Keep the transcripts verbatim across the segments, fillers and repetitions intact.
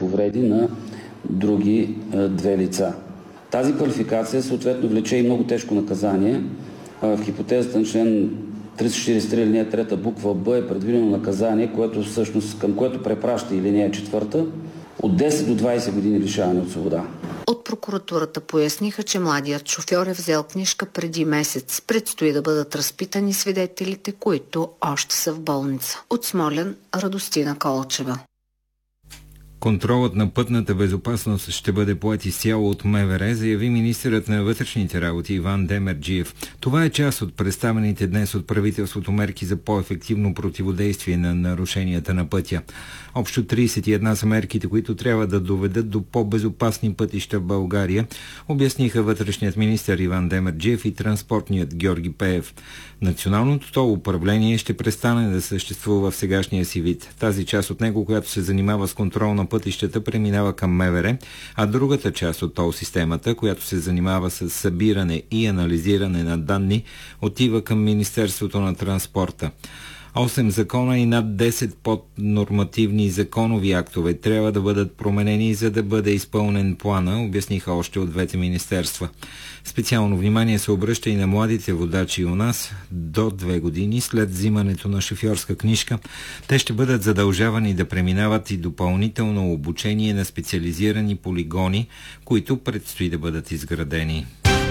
повреди на други две лица. Тази квалификация съответно влече и много тежко наказание. В хипотезата на член триста четиридесет и три алинея трета буква Б е предвидено наказание, което всъщност към което препраща и алинея четвърта от десет до двадесет години лишаване от свобода. От прокуратурата поясниха, че младият шофьор е взел книжка преди месец. Предстои да бъдат разпитани свидетелите, които още са в болница. От Смолян, Радостина Колчева. Контролът на пътната безопасност ще бъде поет изцяло от МВР, заяви министърът на вътрешните работи Иван Демерджиев. Това е част от представените днес от правителството мерки за по-ефективно противодействие на нарушенията на пътя. Общо тридесет и една са мерките, които трябва да доведат до по-безопасни пътища в България, обясниха вътрешният министър Иван Демерджиев и транспортният Георги Пеев. Националното тол управление ще престане да съществува в сегашния си вид. Тази част от него, която се занимава с контрол на пътищата, преминава към МВР, а другата част от тол системата, която се занимава с събиране и анализиране на данни, отива към Министерството на транспорта. осем закона и над десет поднормативни законови актове трябва да бъдат променени, за да бъде изпълнен плана, обясниха още от двете министерства. Специално внимание се обръща и на младите водачи у нас до две години след взимането на шофьорска книжка. Те ще бъдат задължавани да преминават и допълнително обучение на специализирани полигони, които предстои да бъдат изградени.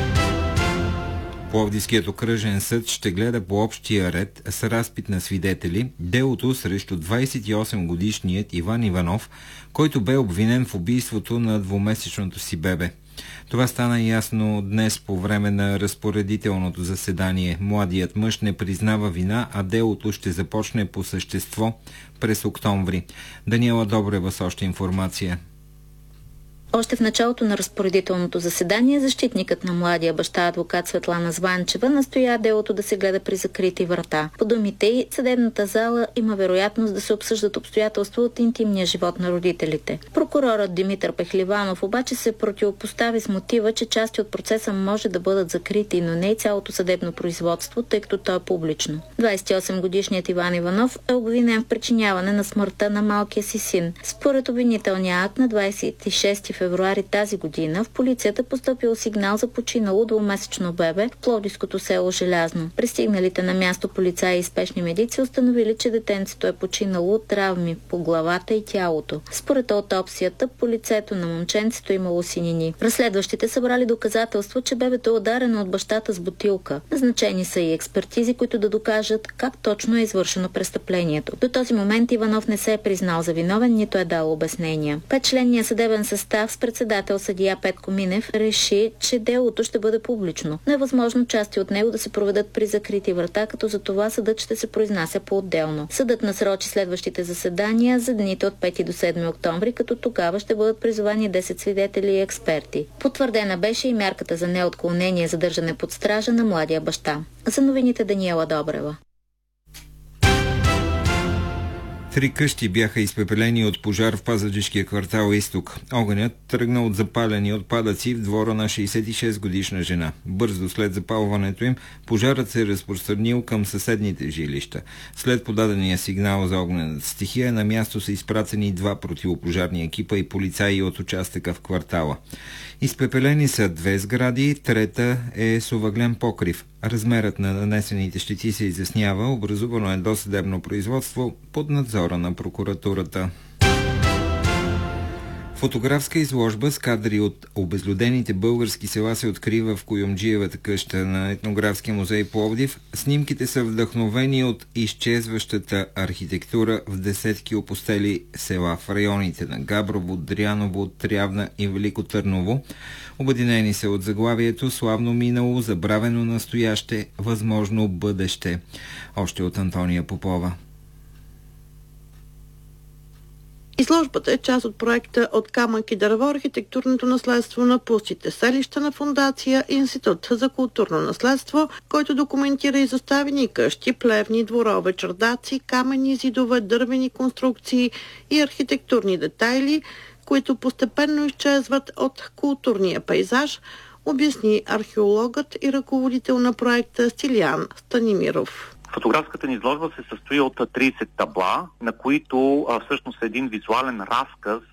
Пловдивският окръжен съд ще гледа по общия ред с разпит на свидетели делото срещу двадесет и осем годишният Иван Иванов, който бе обвинен в убийството на двумесечното си бебе. Това стана ясно днес по време на разпоредителното заседание. Младият мъж не признава вина, а делото ще започне по същество през октомври. Даниела Добрева с още информация. Още в началото на разпоредителното заседание защитникът на младия баща, адвокат Светлана Званчева, настоя делото да се гледа при закрити врата. По думите й, съдебната зала има вероятност да се обсъждат обстоятелства от интимния живот на родителите. Прокурорът Димитър Пехливанов обаче се противопостави с мотива, че части от процеса може да бъдат закрити, но не и цялото съдебно производство, тъй като то е публично. двадесет и осем годишният Иван Иванов е обвинен в причиняване на смъртта на малкия си син. Според обвинителния акт на двадесет и шести февруари тази година в полицията постъпил сигнал за починало двумесечно бебе в пловдивското село Желязно. Пристигналите на място полицаи и спешни медици установили, че детенцето е починало от травми по главата и тялото. Според аутопсията, по лицето на момченцето имало синини. Разследващите събрали доказателства, че бебето е ударено от бащата с бутилка. Назначени са и експертизи, които да докажат как точно е извършено престъплението. До този момент Иванов не се е признал за виновен, нито е дал обяснения. Петчленният съдебен състав с председател съдия Петко Минев реши, че делото ще бъде публично. Но е възможно части от него да се проведат при закрити врата, като за това съдът ще се произнася по-отделно. Съдът насрочи следващите заседания за дните от пети до седми октомври, като тогава ще бъдат призовани десет свидетели и експерти. Потвърдена беше и мярката за неотклонение задържане под стража на младия баща. За новините Даниела Добрева. Три къщи бяха изпепелени от пожар в пазарджишкия квартал Изток. Огънят тръгна от запалени отпадъци в двора на шейсет и шест годишна жена. Бързо след запалването им, пожарът се е разпространил към съседните жилища. След подадения сигнал за огнената стихия, на място са изпратени два противопожарни екипа и полицаи от участъка в квартала. Изпепелени са две сгради, трета е с овъглен покрив. Размерът на нанесените щети се изяснява, образувано е досъдебно производство под надзора на прокуратурата. Фотографска изложба с кадри от обезлюдените български села се открива в Куюмджиевата къща на Етнографския музей Пловдив. Снимките са вдъхновени от изчезващата архитектура в десетки опустели села в районите на Габрово, Дряново, Трявна и Велико Търново. Обединени са от заглавието "Славно минало, забравено настояще, възможно бъдеще". Още от Антония Попова. Изложбата е част от проекта "От камък и дърво. Архитектурното наследство на пустите селища" на фондация Институт за културно наследство, който документира изоставени къщи, плевни, дворове, чердаци, каменни зидове, дървени конструкции и архитектурни детайли, които постепенно изчезват от културния пейзаж, обясни археологът и ръководител на проекта Стилиян Станимиров. Фотографската ни изложба се състои от тридесет табла, на които а, всъщност е един визуален разказ